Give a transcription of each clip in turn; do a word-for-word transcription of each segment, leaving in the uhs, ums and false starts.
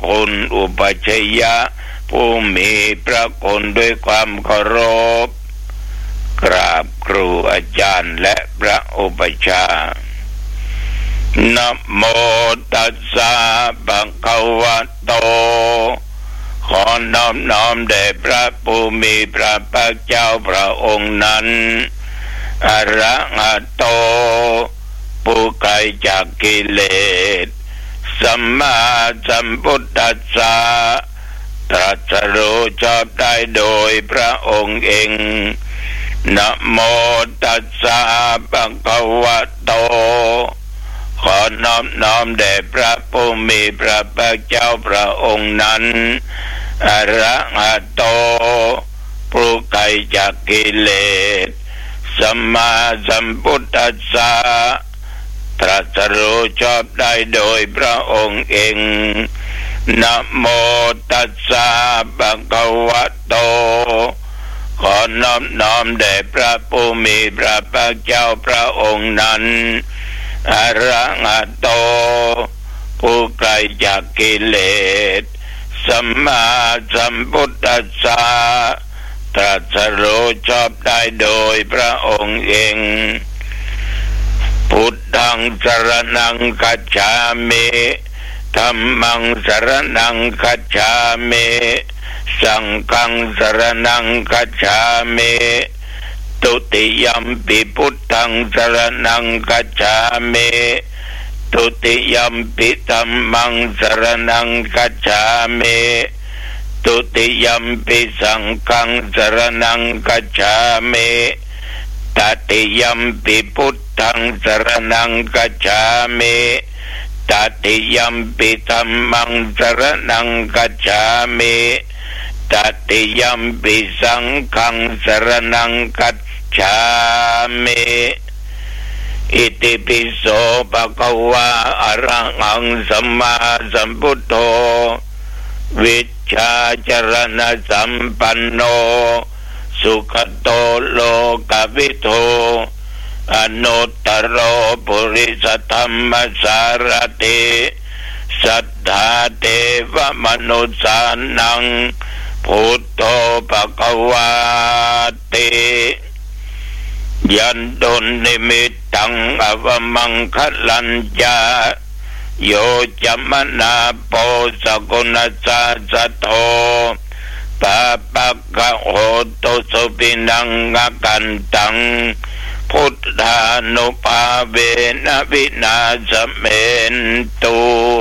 คุณอุปัชฌะผู้มีพระคุณด้วยความเคารพกราบครูอาจารย์และพระอุปัชฌาย์นะโมตัสสะภะคะวะโตขอน้อมน้อมแด่พระผู้มีพระภาคเจ้าพระองค์นั้นอะระหะโตผู้ไกลจากกิเลสสัมมาสัมพุทธัสสะตรัสรู้ชอบได้โดยพระองค์เองนะโมตัสสะภะคะวะโตขอน้อมน้อมแด่พระผู้มีพระภาคเจ้าพระองค์นั้นอะระหะโตผู้ไกลจากกิเลสสัมมาสัมพุทธัสสะตรัสรู้ชอบได้โดยพระองค์เองนะโมตัสสะภะคะวะโตขอน้อมน้อมแด่พระผู้มีพระภาคเจ้าพระองค์นั้นอะระหะโตผู้ไกลจากกิเลสสัมมาสัมพุทธัสสะตรัสรู้ชอบได้โดยพระองค์เองพุทธังสรณังคัจฉามิธัมมังสรณังคัจฉามิสังฆังสรณังคัจฉามิตุติยัมปิพุทธังสรณังคัจฉามิตุติยัมปิธัมมังสรณังคัจฉามิตุติยัมปิสังฆังสรณังคัจฉามิตติยัมปิพุทธังสรณังคัจฉามิตติยัมปิธัมมังสรณังคัจฉามิตติยัมปิสังฆังสรณังคัจฉามิอิติปิโสภะคะวะอะระหังสัมมาสัมพุทโธวิชชาจรณะสัมปันโนสุขโตโลกวิโทอนุตตโรปุริสธรรมสารติสัทธาเทวมนุสสานังพุทโธภคะวะติยันตุนิมิตตังอวมังคลัญจาโยจมนาโปสกุณสาสโตปะปะกะโหตุสุปินังอกันตังพุทธานุภาเวนะวินาศเมนตุ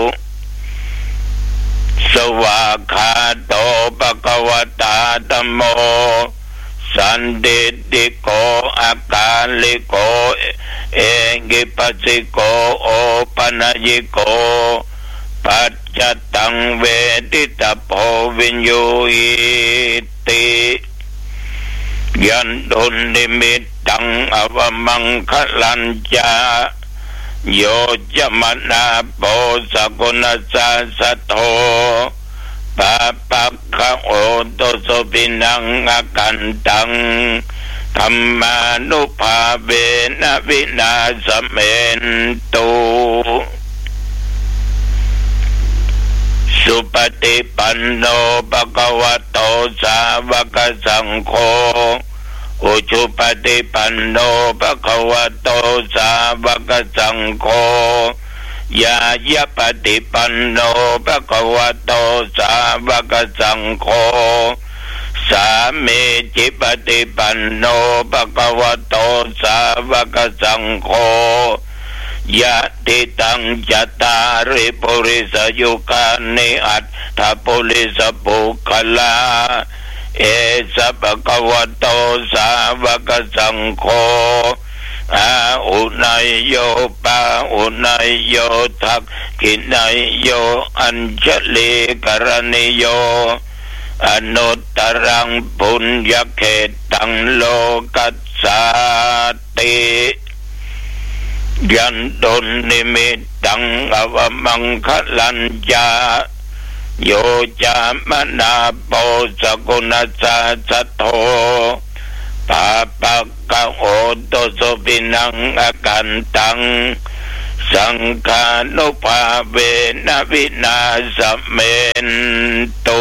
สวากขาโตภะคะวตาธัมโมสันติติโกอาการลิโกเอกิปัสสิโกโอปัญญิโกปัจจตังเวทิตาโพวิญโยหิติยันตุนิมิตตังอวมังคลัญจาโยจมนาโปสกุณสาสโตปะปะคะโอตุสุปินังอกันตังธัมมานุภาเวนะวินาศเมนตุสุปฏิปันโนภะคะวะโตสาวกสังโฆอุชุปฏิปันโนภะคะวะโตสาวกสังโฆยายะปฏิปันโนภะคะวะโตสาวกสังโฆสามีจิปฏิปันโนภะคะวะโตสาวกสังโฆยะติตังจัตตาริปุริสยุคานิอัตถปุริสปุคลาเอสะภะคะวะโตสาวกสังโฆอาอุนัยโยปาอุนัยโยทักขินัยโยอัญชลีกรณิโยอนุตตรังปุญญเขตังโลกัสสาติยันตุนิมิตตังอวมังคลัญจาโยจามนาโปสกุณสาสโตปะปะกะโหตุสุปินังอกันตังสังฆานุภาเวนะวินาศเมนตุ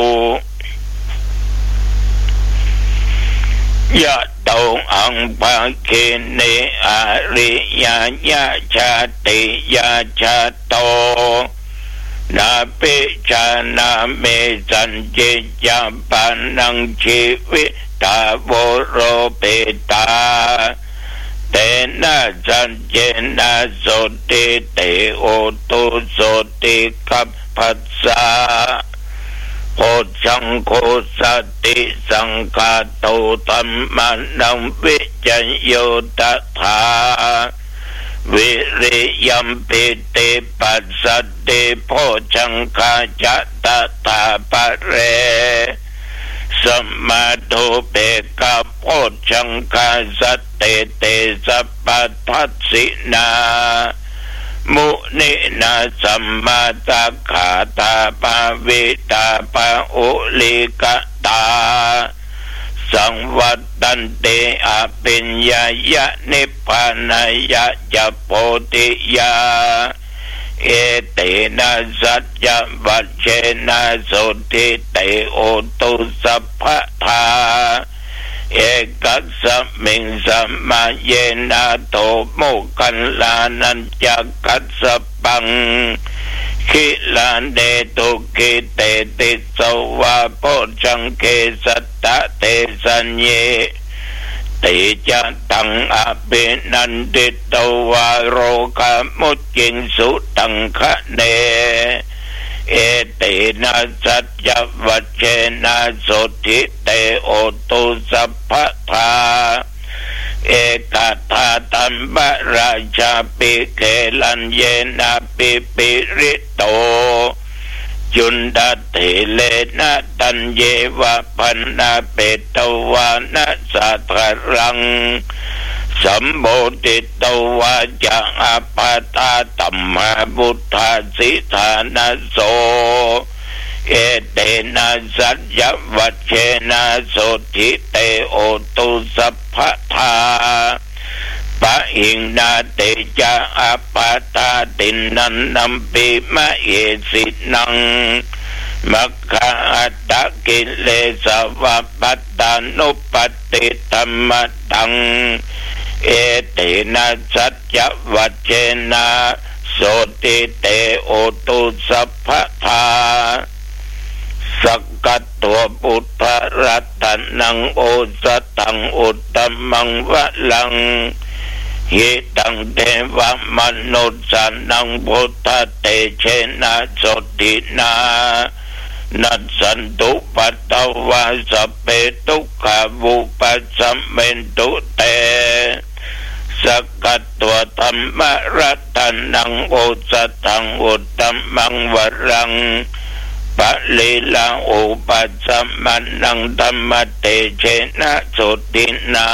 ยะโตอังภาเคเนอริยญาชาติยาชาโตนาปิชานาเมสันเจยาปานังชีวิตาโวโรเปตาเตนะสันเจนะโสติเตโอตุโสติกัปปัสสะโพชังโคสติสังฆาโตธัมมานังวิจัยโยตถาวิริยัมปิติปัสสติโพชังคาจัตตาปะเรสัมมาโทเปกะโพชังคาสติเตสัพพทัสสินามุนินาสัมมาตาขาตาปาวิตาปะอุลิกตาสังวัตตันเตอภิญญายะนิพพานายะจะโพธิยาเอเตนะสัจจวัชเชนะโสติเตโอตุสัพพทาเอกัสสมิงสัมมาเยนะโตโมคัลลานันจักกัสสปังขิลานเดตุกิเตติสวะโพชังเคสัตตะเตสัญเยติจัตตังอภินันติตวะโรกะมุจจิงสุตังคะเนเอเตนะสัจจวัชเชนะโสติเตโอตุสัพพทาเอกทาตัมบราชาปิเกลันเยนะปิปิริโตจุนดาเตเลนะตัญเยวะพันนาเปตวานะสัทธรังสัมโพธิตวาจะอาปาตาตัมมาบุทธาสิธานะโสเอเตนะสัจจวัชเชนะโสติเตโอตุสัพพทาปะหิงนาเตจะอาปาตาตินันนัมปิมะเอสินังมัคคะอัตตกิเลสวะปัตตานุปติธัมมตังเอเตนะสัจจวัชเชนะโสติเตโอตุสัพพทาสักกัตตัวพุทธรัตนังโอสตังอุตตมังวะลังหิตังเทวมนุสสานังพุทธเตเชนะโสตินานัสสันตุปัตตวาสเปตุขาวุปัสสัมเมนตุเตสักกัตตัวธรรมรัตนังโอสตังอุตตมังวะลังปะลีลาอุปัสสมังนังธรรมเตเชนะโสตินา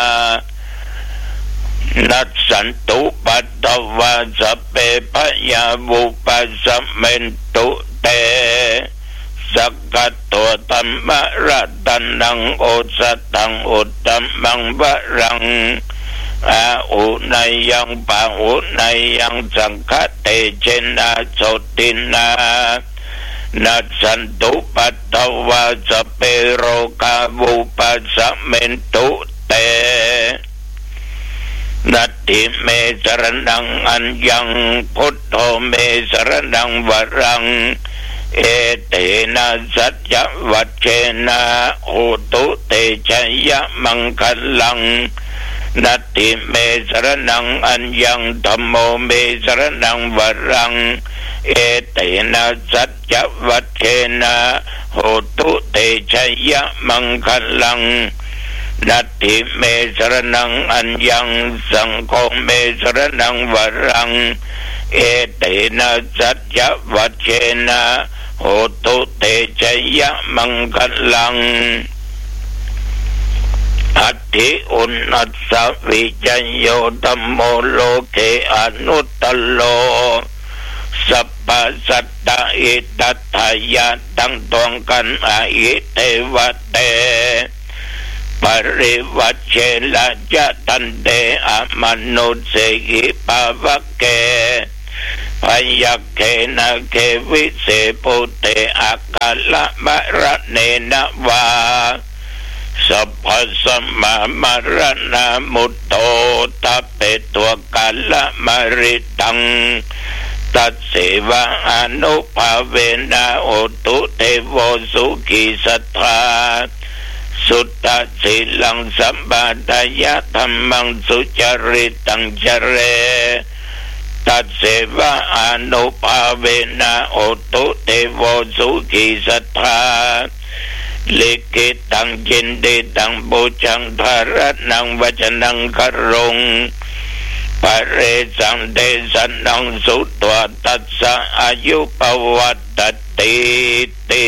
นัสสันตุปัตตวาสเปพยาวุปัสสัมเมนตุเตสักกัตตัวธรรมรัตนังโอสตังอุตตมังวะรังอาอุนัยยังปะอุนัยยังสังฆเตเชนะโสตินานัสสันตุปัตตวาสเปโรกาวุปัสสัมเมนตุเตนัตถิเมสรณังอัญญังพุทโธเมสรณังวรังเอเตนะสัจจวัชเชนะโหตุเตชัยยะมังคลังนัตถิเมสรณังอัญญังธัมโมเมสรณังวรังเอเตนะสัจจวัชเชนะโหตุเตชัยยะมังคลังนัตถิเมสรณังอัญญังสังโฆเมสรณังวรังเอเตนะสัจจวัชเชนะโหตุเตชัยยะมังคลังอัตถิอุณัสสวิจัยโยธัมโมโลเกอนุตตโลสัพพสัตตะอิตัตถายะตั้งตวงกันอาอิเทวะเตปริวัชเชละจะตันเตอมนุสเสหิปาวะเกพยัคเขนะเขวิเสปุเตอากัลละมะระเนนะวาสัพพสัมมามรณะมุตโตตะเปตัวกัลละมะริตังตัสเสวะอนุภาเวนะโอตุเทโวสุขีสัทธาสุตตะสิลังสัมปะทายะธัมมังสุจริตังจเรตัสเสวะอนุภาเวนะโอตุเทโวสุขีสัทธาลิขิตังจินติตังบูชังภารนังวจนังครงปะเรสังเทสันนังสุตวตัสสะอายุปวัตติติ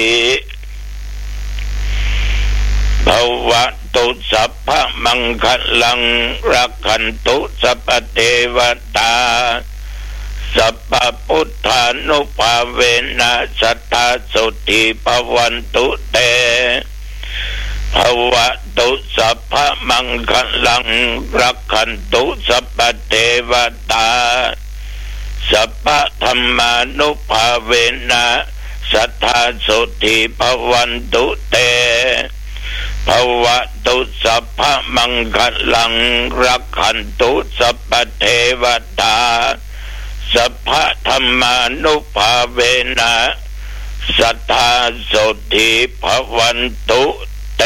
ภวตุสัพพะมังคลังรักขันตุสัพพเทวตาสัพพพุทธานุภาเวนะสัทธาสุติภวันตุเตภวตุสัพพะมังคลังรักขันตุสัพพเทวตาสัพพะธรรมานุภาเวนะสัทธาสุติภวันตุเตภวตุสัพพะมังคลังรักขันตุสัพพเทวตาสัพพะธรรมานุภาเวนะสัทธาสุติภวันตุเต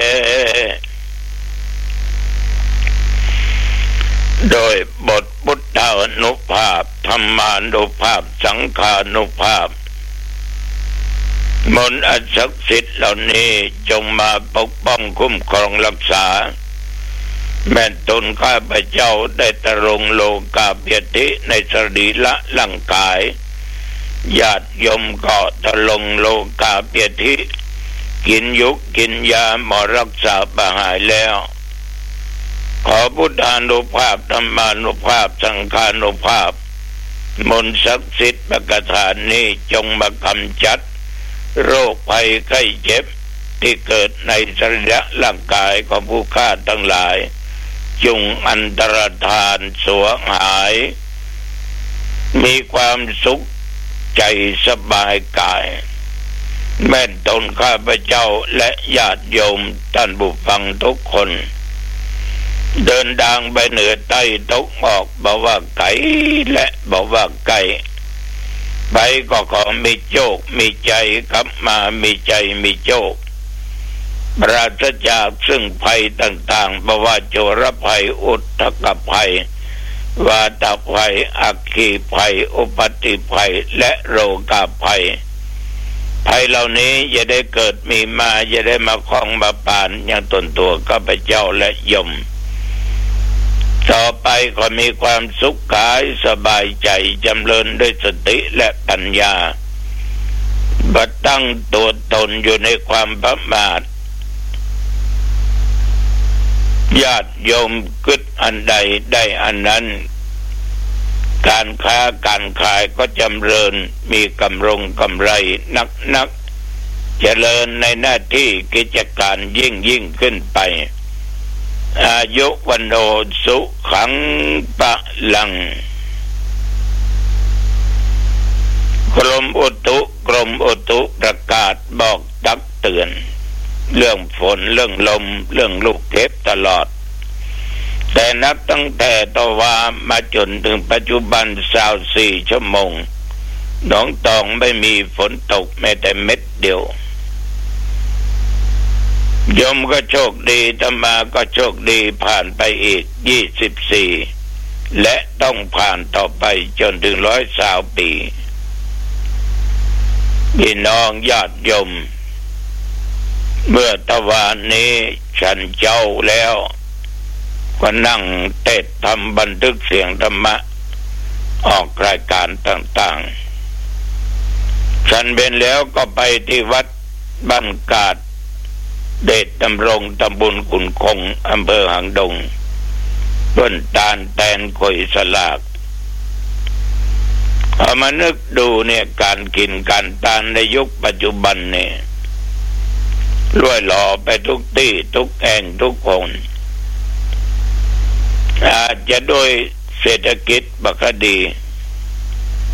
โดยบทพุทธานุภาพธรรมานุภาพสังฆานุภาพมนต์อันศักดิ์สิทธิ์เหล่านี้จงมาปกป้องคุ้มครองรักษาแม้ตนข้าพเจ้าได้ตรงโลกาภิธิในสรีระร่างกายญาติโยมก็ตลงโลกาภิธิกินยุกกินยาหมอรักษาบาหายแล้วขอพุทธานุภาพธรรมานุภาพสังฆานุภาพมนต์ศักดิ์สิทธิ์ประทานนี้จงมากำจัดโรคภัยไข้เจ็บที่เกิดในสรีระร่างกายของผู้ฆ่าทั้งหลายจงอันตรธานสวงหายมีความสุขใจสบายกายแม้ตนข้าพเจ้าและญาติโยมท่านผู้ฟังทุกคนเดินทางไปเหนือใต้ตกออกบอกว่าไก่และบอกว่าไก่ไปก็ขอมีโชคมีใจกลับมามีใจมีโชคปราศจากซึ่งภัยต่างๆบ่ว่าโจรภัยอุทกภัยวาตภัยอัคคีภัยอุปัติภัยและโรคภัยภัยเหล่านี้อย่าได้เกิดมีมาอย่าได้มาคล้องมาปานอย่างตนตัวข้าพเจ้าและโยมต่อไปก็มีความสุขกายสบายใจจำเริญด้วยสติและปัญญาบัดตั้งตัวตนอยู่ในความประมาทญาติโยมกึศอันใดได้อันนั้นการค้าการขายก็จำเริญมีกำรงกำไรนักนักเจริญในหน้าที่กิจการยิ่งยิ่งขึ้นไปอายุวันโนสุขังปะลังกรมอุตุกรมอุตุประกาศบอกตักเตือนเรื่องฝนเรื่องลมเรื่องลูกเห็บตลอดแต่นับตั้งแต่ต่อว่ามาจนถึงปัจจุบันสาวสี่ชั่วโมงหนองตองไม่มีฝนตกแม้แต่เม็ดเดียวโยมก็โชคดีธรรมาก็โชคดีผ่านไปอีกยี่สิบสี่และต้องผ่านต่อไปจนถึงร้อยสาวปีพี่น้องญาติโยมเมื่อตะวันนี้ฉันเจ้าแล้วก็นั่งเทศทำบันทึกเสียงธรรมะออกรายการต่างๆฉันเป็นแล้วก็ไปที่วัดบ้านกาดเดชดำรงตำบลขุนคงอำเภอหางดงต้นตาลแตนกอยสลากเอามานึกดูเนี่ยการกินการทานในยุคปัจจุบันเนี่ยล่วยหล่อไปทุกที่ทุกแห่งทุกคนอาจจะโดยเศรษฐกิจบัคดี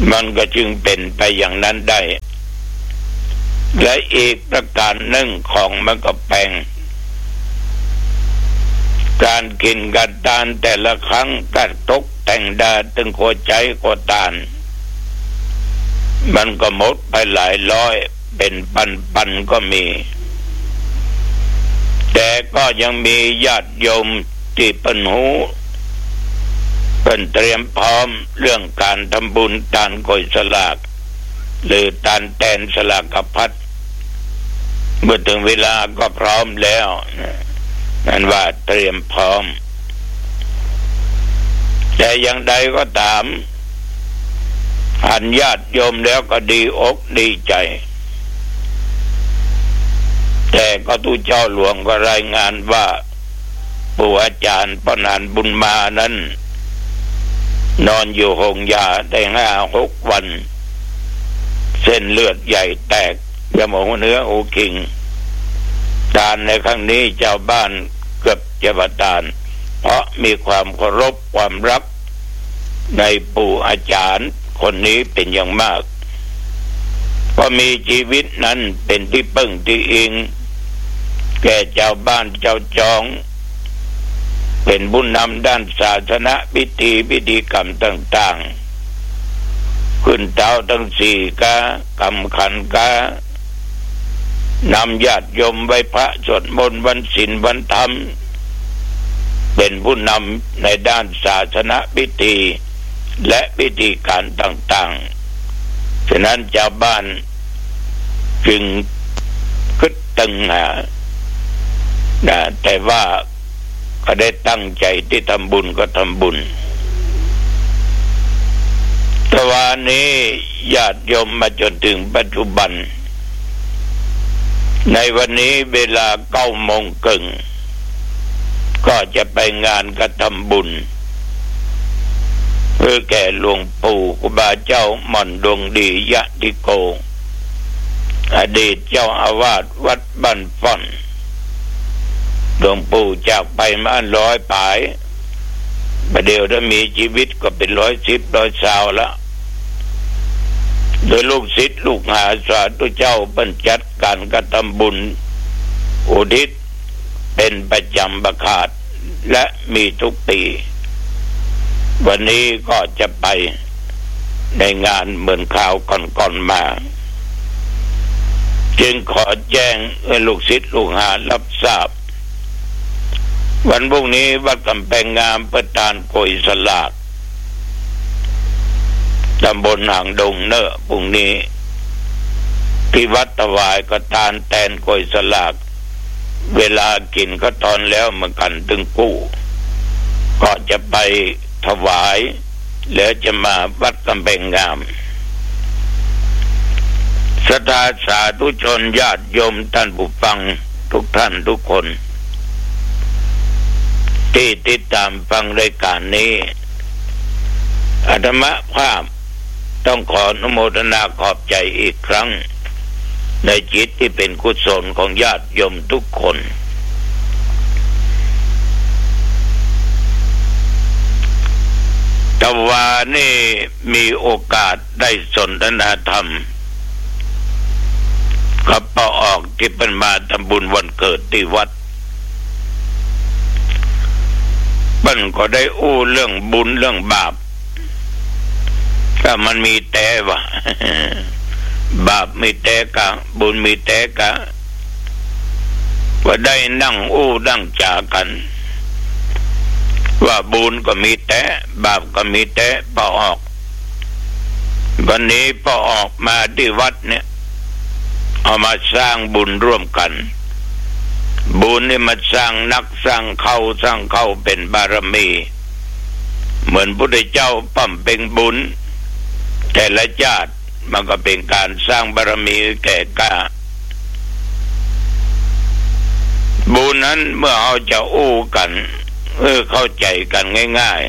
มันก็จึงเป็นไปอย่างนั้นได้และอีกประการหนึ่งของมันก็แปลงการกินกันตานแต่ละครั้งกัดตกแต่งดาตึงโคใจโคตานมันก็หมดไปหลายร้อยเป็นปันปันก็มีแต่ก็ยังมีญาติโยมที่เป็นหูเป็นเตรียมพร้อมเรื่องการทำบุญทานโกยสลากหรือทานแทนสลากพัดเมื่อถึงเวลาก็พร้อมแล้วนั่นว่าเตรียมพร้อมแต่อย่างใดก็ตามหันญาติโยมแล้วก็ดีอกดีใจแต่ก็ทูเจ้าหลวงก็รายงานว่าปู่อาจารย์ปนานบุญมานั้นนอนอยู่ห้องยาได้ห้าหกวันเส้นเลือดใหญ่แตกยาหมองเนื้อโอคิงทานในครั้งนี้เจ้าบ้านเกือบจะประทานเพราะมีความเคารพความรักในปู่อาจารย์คนนี้เป็นอย่างมากก็มีชีวิตนั้นเป็นที่พึ่งที่อิงแก่เจ้าบ้านเจ้าจองเป็นบุญนำด้านศาสนาพิธีพิธีกรรมต่างๆขึ้นเท้าทั้งสี่กากำขันกานำญาติโยมไหว้พระสวดมนต์วันศีลวันธรรมเป็นผู้นำในด้านศาสนาพิธีและพิธีการต่างๆฉะนั้นชาวบ้านจึงคิดตั้งหานะแต่ว่าก็ได้ตั้งใจที่ทำบุญก็ทำบุญแต่วันนี้ญาติโยมมาจนถึงปัจจุบันในวันนี้เวลาเก้าโมงครึ่งก็จะไปงานกระทำบุญเพื่อแก่หลวงปู่ครูบาเจ้าหม่อนดวงดียะติโกอดีตเจ้าอาวาสวัดบ้านฟ่อนหลวงปู่จากไปมาร้อยปลายประเดี๋ยวถ้ามีชีวิตก็เป็นร้อยสิบร้อยสาวแล้วโดยลูกศิษย์ลูกหาสาธุเจ้าบรรจัดการกระทำบุญอุทิศเป็นประจำประขาดและมีทุกปีวันนี้ก็จะไปในงานเหมือนข่าวก่อนๆมาจึงขอแจ้งให้ลูกศิษย์ลูกหารับทราบวันพรุ่งนี้วัดกำแพงงามประธานโกยสลากตำบลหางดงเนอะพรุ่งนี้ที่วัดถวายก็ทานแทนโกยสลากเวลากินก็ตอนแล้วเหมือนกันตึงกู้ก็จะไปถวายแล้วจะมาวัดกำแพงงามศรัทธาสาธุชนญาติโยมท่านผู้ฟังทุกท่านทุกคนที่ติดตามฟังรายการนี้อาตมาภาพต้องขออนุโมทนาขอบใจอีกครั้งในจิตที่เป็นกุศลของญาติโยมทุกคนแต่ว่านี่มีโอกาสได้สนทนาธรรมกับป้าออกที่เป็นมาทำบุญวันเกิดที่วัดปั้นก็ได้อู้เรื่องบุญเรื่องบาปถ้ามันมีแต่ว่าบาปมีแต่กะบุญมีแต่กะว่าได้นั่งอู้ดั่งจากันว่าบุญก็มีแต่บาปก็มีแต่ป้าออกวันนี้ป้าออกมาที่วัดเนี่ยเอามาสร้างบุญร่วมกันบุญนี่มาสร้างนักสร้างเข้าสร้างเข้าเป็นบารมีเหมือนพระพุทธเจ้าปั้มเป็นบุญแต่ละชาติมันก็เป็นการสร้างบารมีแก่กล้าบุญนั้นเมื่อเอาจะอู้กันเออเข้าใจกันง่าย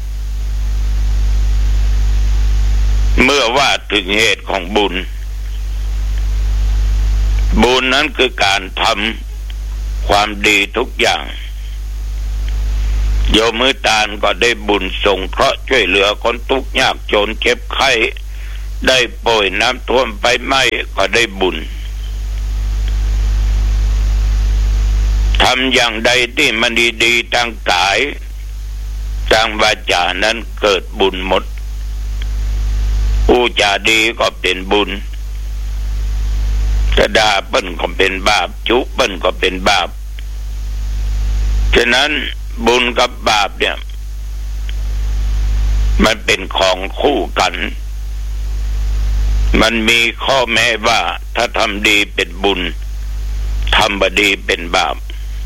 ๆเมื่อว่าถึงเหตุของบุญบุญนั้นคือการทำความดีทุกอย่างโยมมือตาลก็ได้บุญสงเคราะห์ช่วยเหลือคนทุกข์ยากจนเจ็บไข้ได้ป่วยน้ำท่วมไฟไหม้ก็ได้บุญทำอย่างใดที่มันดีๆทางกายทางวาจานั้นเกิดบุญหมดพูดจาดีก็เป็นบุญจะด่าเปิ้นก็เป็นบาปจุเปิ้นก็เป็นบาปฉะนั้นบุญกับบาปเนี่ยมันเป็นของคู่กันมันมีข้อแม้ว่าถ้าทำดีเป็นบุญทำบดีเป็นบาป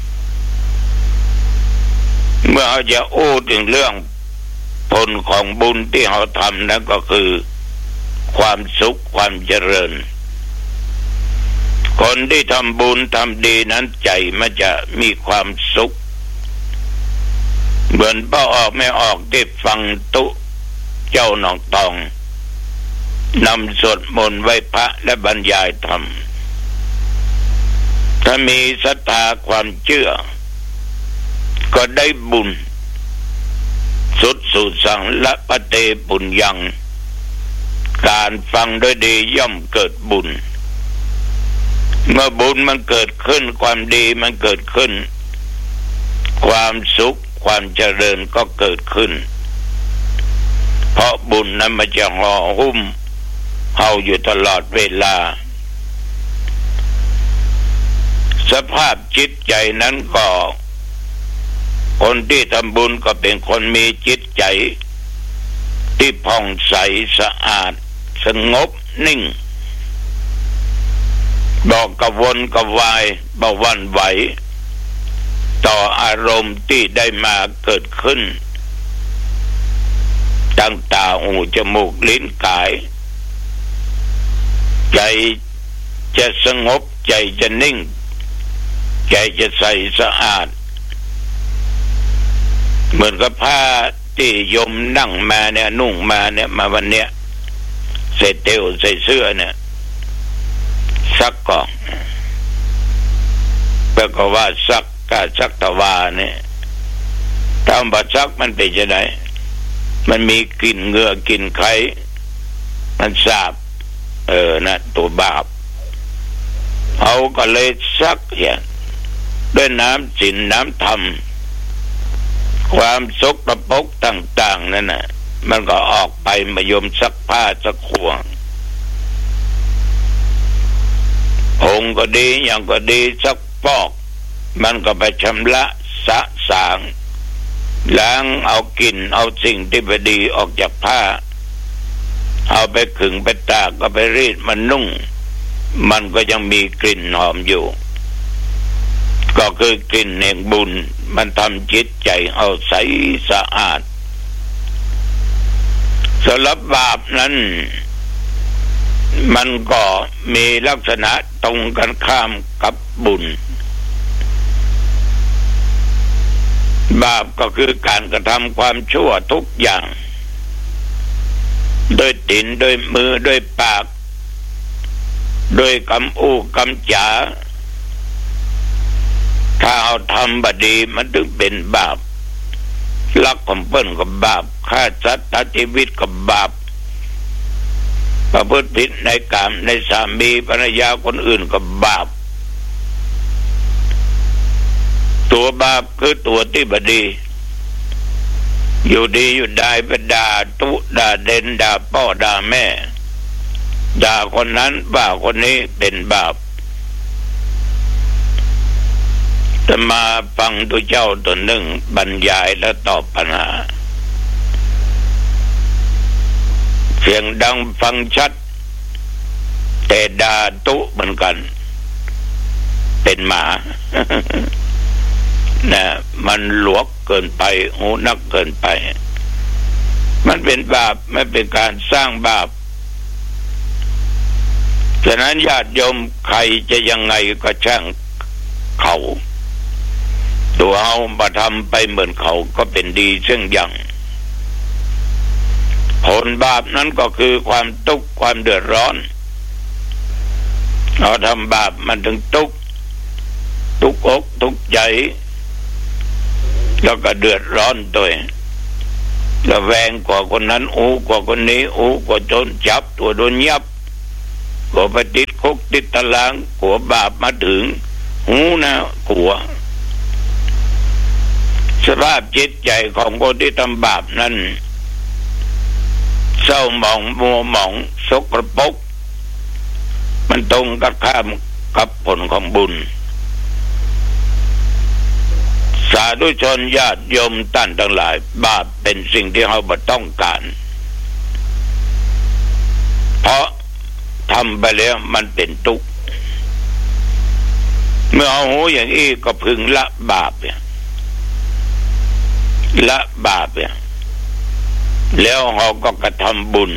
เมื่อเราจะอู้ถึงเรื่องผลของบุญที่เราทำนั่นก็คือความสุขความเจริญคนที่ทำบุญทำดีนั้นใจมันจะมีความสุขเหมือนป้าออกไม่ออกที่ฟังตุเจ้าหนองตองนำสวดมนต์ไหว้พระและบรรยายธรรมถ้ามีศรัทธาความเชื่อก็ได้บุญสุดสุดสังละปะเตปุญญังการฟังด้วยดีย่อมเกิดบุญเมื่อบุญมันเกิดขึ้นความดีมันเกิดขึ้นความสุขความเจริญก็เกิดขึ้นเพราะบุญนั้นมันจะห่อหุ้มเฮาอยู่ตลอดเวลาสภาพจิตใจนั้นก็คนที่ทำบุญก็เป็นคนมีจิตใจที่ผ่องใสสะอาดสงบนิ่งบอกกระวนกระวายบ่หวั่นไหวต่ออารมณ์ที่ได้มาเกิดขึ้นตั้งตาหูจมูกลิ้นกายใจจะสงบใจจะนิ่งใจจะใสสะอาดเหมือนกับผ้าที่โยมนั่งมาเนี่ยนุ่งมาเนี่ยมาวันเนี้ยใส่เตวใส่เสื้อเนี่ยซักก่อนแปลก็ว่าซักกะซักตะวาเนี่ยถ้าบ่ซักมันเป็นจังได๋มันมีกลิ่นเหงื่อกลิ่นไข้มันสาบเออนะตัวบาปเอาก็เลยซักเนี่ยด้วยน้ำศีลน้ำธรรมความสกปรกต่างๆนั่นน่ะมันก็ออกไปมายมซักผ้าซักขวงองก็ดีอย่างก็ดีซักปอกมันก็ไปชำระสะสางล้างเอากลิ่นเอาสิ่งที่ไม่ดีออกจากผ้าเอาไปขึงไปตากก็ไปรีดมันนุ่งมันก็ยังมีกลิ่นหอมอยู่ก็คือกลิ่นแห่งบุญมันทำจิตใจเอาใสสะอาดสำหรับบาปนั้นมันก็มีลักษณะตรงกันข้ามกับบุญบาปก็คือการกระทำความชั่วทุกอย่างโดยตีนโดยมือโดยปากโดยคำอู้คำจาถ้าเอาทำบดีมันถึงเป็นบาปลักของเปิ้นกับบาปฆ่าสัตว์ตัดชีวิตกับบาปประพฤติผิดในกามในสามีภรรยาคนอื่นกับบาปตัวบาปคือตัวที่บดีอยู่ดีอยู่ได้ไปด่าตุด่าเด่นด่าพ่อด่าแม่ด่าคนนั้นว่าคนนี้เป็นบาปจะมาฟังตัวเจ้าตัวหนึ่งบรรยายและตอบปัญหาเสียงดังฟังชัดแต่ด่าตุเหมือนกันเป็นหมา นะมันหลวกเกินไปหูนักเกินไปมันเป็นบาปไม่เป็นการสร้างบาปฉะนั้นญาติโยมใครจะยังไงก็ช่างเขาตัวเอามาทำไปเหมือนเขาก็เป็นดีซึ่งอย่างผลบาปนั้นก็คือความทุกข์ความเดือดร้อนเราทำบาปมันถึงทุกข์ทุกข์อกทุกข์ใจแล้วก็เดือดร้อนด้วยระแวงกว่าคนนั้นอู้กว่าคนนี้อู้กว่าโดนจับตัวโดนยับกว่าไปติดคุกติดตารางกว่าบาปมาถึงหูนะกลัวสภาพจิตใจของคนที่ทำบาปนั้นเศร้าหมองมัวหมองสกปรกมันตรงกับข้ามกับผลของบุญสาธุชนญาติโยมท่านทั้งหลายบาปเป็นสิ่งที่เราไม่ต้องการเพราะทำไปแล้วมันเป็นทุกข์เมื่อเอาหูอย่างนี้ก็พึงละบาปเนี่ยละบาปเนี่ยแล้วเราก็กระทำบุญ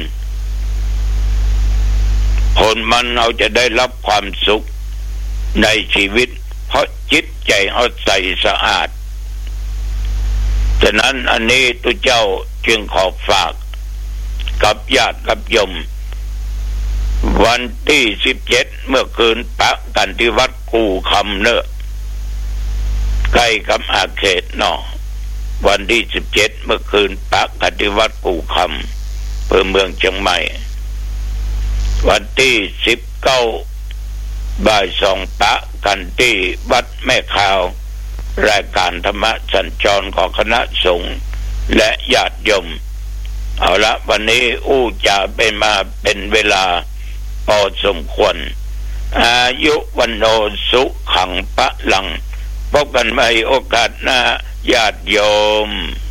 ผลมันเราจะได้รับความสุขในชีวิตเพราะจิตใจเราใสสะอาดฉะนั้นอันนี้ตุเจ้าจึงขอฝากกับญาติกับโยมวันที่สิบเจ็ดเมื่อคืนปะกันที่วัดกูคำเนอะใกล้กับอาเขตนอวันที่สิบเจ็ดเมื่อคืนปะกันที่วัดกูคำเพื่อเมืองเชียงใหม่วันที่สิบเก้าบ่ายสองปะกันที่วัดแม่ขาวรายการธรรมะสัญจรของคณะสงฆ์และญาติโยมเอาละวันนี้อู้จะเป็นมาเป็นเวลาพอสมควรอายุวันโนสุขังปะลังพบกันใหม่โอกาสหน้าญาติโยม